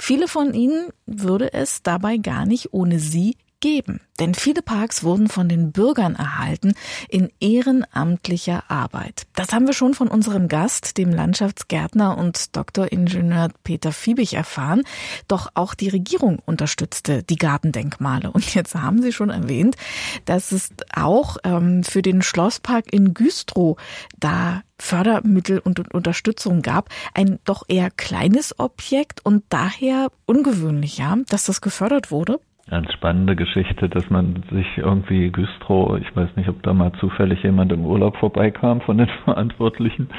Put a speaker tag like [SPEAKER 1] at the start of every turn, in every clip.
[SPEAKER 1] Viele von ihnen würde es dabei gar nicht ohne sie geben. Denn viele Parks wurden von den Bürgern erhalten in ehrenamtlicher Arbeit. Das haben wir schon von unserem Gast, dem Landschaftsgärtner und Doktoringenieur Peter Fiebig erfahren. Doch auch die Regierung unterstützte die Gartendenkmale. Und jetzt haben Sie schon erwähnt, dass es auch für den Schlosspark in Güstrow da Fördermittel und Unterstützung gab. Ein doch eher kleines Objekt und daher ungewöhnlich, ja, dass das gefördert wurde.
[SPEAKER 2] Ganz spannende Geschichte, dass man sich irgendwie Güstrow, ich weiß nicht, ob da mal zufällig jemand im Urlaub vorbeikam von den Verantwortlichen,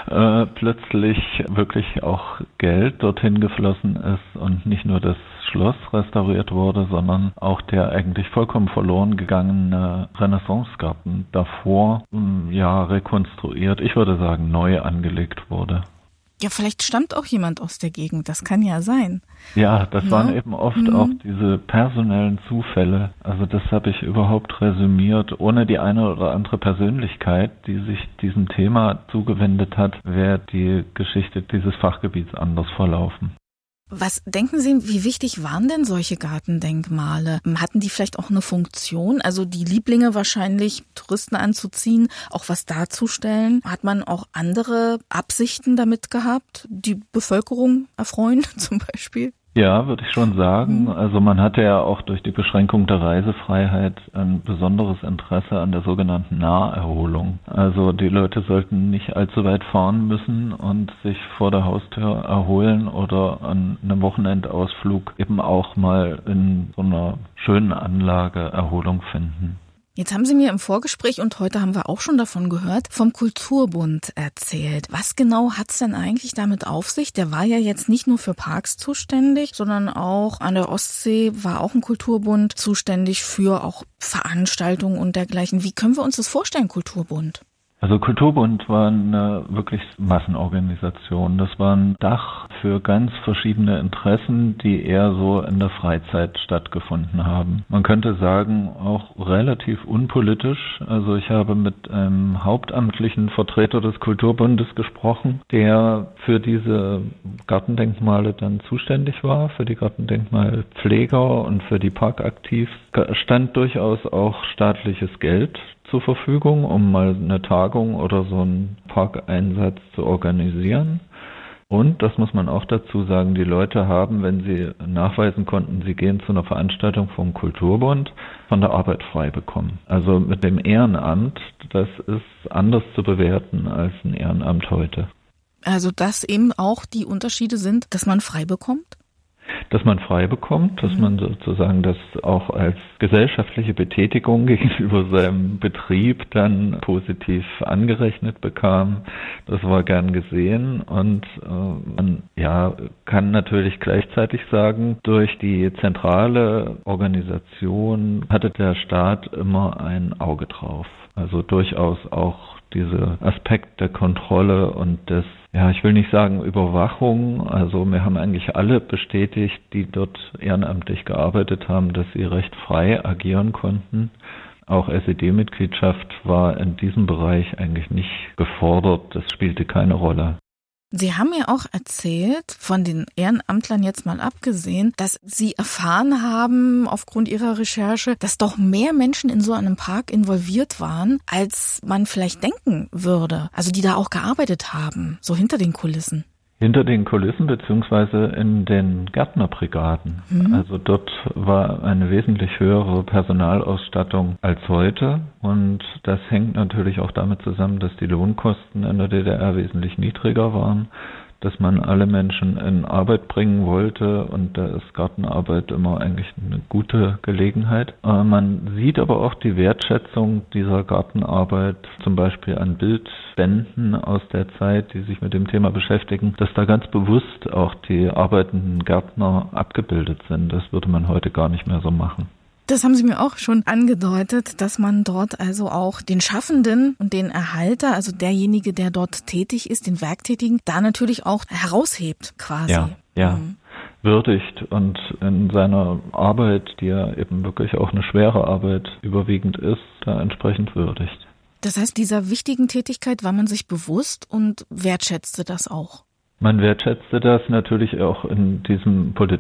[SPEAKER 2] plötzlich wirklich auch Geld dorthin geflossen ist und nicht nur das Schloss restauriert wurde, sondern auch der eigentlich vollkommen verloren gegangene Renaissancegarten davor, rekonstruiert, ich würde sagen, neu angelegt wurde.
[SPEAKER 1] Ja, vielleicht stammt auch jemand aus der Gegend, das kann ja sein.
[SPEAKER 2] Ja, das waren eben oft auch diese personellen Zufälle. Also das habe ich überhaupt resümiert. Ohne die eine oder andere Persönlichkeit, die sich diesem Thema zugewendet hat, wäre die Geschichte dieses Fachgebiets anders verlaufen.
[SPEAKER 1] Was denken Sie, wie wichtig waren denn solche Gartendenkmale? Hatten die vielleicht auch eine Funktion? Also die Lieblinge wahrscheinlich, Touristen anzuziehen, auch was darzustellen? Hat man auch andere Absichten damit gehabt? Die Bevölkerung erfreuen zum Beispiel?
[SPEAKER 2] Ja, würde ich schon sagen. Also man hatte ja auch durch die Beschränkung der Reisefreiheit ein besonderes Interesse an der sogenannten Naherholung. Also die Leute sollten nicht allzu weit fahren müssen und sich vor der Haustür erholen oder an einem Wochenendausflug eben auch mal in so einer schönen Anlage Erholung finden.
[SPEAKER 1] Jetzt haben Sie mir im Vorgespräch, und heute haben wir auch schon davon gehört, vom Kulturbund erzählt. Was genau hat's denn eigentlich damit auf sich? Der war ja jetzt nicht nur für Parks zuständig, sondern auch an der Ostsee war auch ein Kulturbund zuständig für auch Veranstaltungen und dergleichen. Wie können wir uns das vorstellen, Kulturbund?
[SPEAKER 2] Also Kulturbund war eine wirklich Massenorganisation. Das war ein Dach für ganz verschiedene Interessen, die eher so in der Freizeit stattgefunden haben. Man könnte sagen, auch relativ unpolitisch. Also ich habe mit einem hauptamtlichen Vertreter des Kulturbundes gesprochen, der für diese Gartendenkmale dann zuständig war, für die Gartendenkmalpfleger und für die Parkaktivs. Stand durchaus auch staatliches Geld zur Verfügung, um mal eine Tagung oder so einen Parkeinsatz zu organisieren. Und, das muss man auch dazu sagen, die Leute haben, wenn sie nachweisen konnten, sie gehen zu einer Veranstaltung vom Kulturbund, von der Arbeit frei bekommen. Also mit dem Ehrenamt, das ist anders zu bewerten als ein Ehrenamt heute.
[SPEAKER 1] Also dass eben auch die Unterschiede sind, dass man frei bekommt?
[SPEAKER 2] Dass man frei bekommt, dass man sozusagen das auch als gesellschaftliche Betätigung gegenüber seinem Betrieb dann positiv angerechnet bekam. Das war gern gesehen und man kann natürlich gleichzeitig sagen, durch die zentrale Organisation hatte der Staat immer ein Auge drauf. Also durchaus auch dieser Aspekt der Kontrolle und des, ich will nicht sagen Überwachung, also mir haben eigentlich alle bestätigt, die dort ehrenamtlich gearbeitet haben, dass sie recht frei agieren konnten. Auch SED-Mitgliedschaft war in diesem Bereich eigentlich nicht gefordert, das spielte keine Rolle.
[SPEAKER 1] Sie haben ja auch erzählt, von den Ehrenamtlern jetzt mal abgesehen, dass Sie erfahren haben, aufgrund Ihrer Recherche, dass doch mehr Menschen in so einem Park involviert waren, als man vielleicht denken würde. Also die da auch gearbeitet haben, so hinter den Kulissen.
[SPEAKER 2] Hinter den Kulissen beziehungsweise in den Gärtnerbrigaden. Also dort war eine wesentlich höhere Personalausstattung als heute und das hängt natürlich auch damit zusammen, dass die Lohnkosten in der DDR wesentlich niedriger waren, dass man alle Menschen in Arbeit bringen wollte und da ist Gartenarbeit immer eigentlich eine gute Gelegenheit. Man sieht aber auch die Wertschätzung dieser Gartenarbeit, zum Beispiel an Bildbänden aus der Zeit, die sich mit dem Thema beschäftigen, dass da ganz bewusst auch die arbeitenden Gärtner abgebildet sind. Das würde man heute gar nicht mehr so machen.
[SPEAKER 1] Das haben Sie mir auch schon angedeutet, dass man dort also auch den Schaffenden und den Erhalter, also derjenige, der dort tätig ist, den Werktätigen, da natürlich auch heraushebt quasi.
[SPEAKER 2] Ja. Würdigt und in seiner Arbeit, die ja eben wirklich auch eine schwere Arbeit überwiegend ist, da entsprechend würdigt.
[SPEAKER 1] Das heißt, dieser wichtigen Tätigkeit war man sich bewusst und wertschätzte das auch.
[SPEAKER 2] Man wertschätzte das natürlich auch in diesem politischen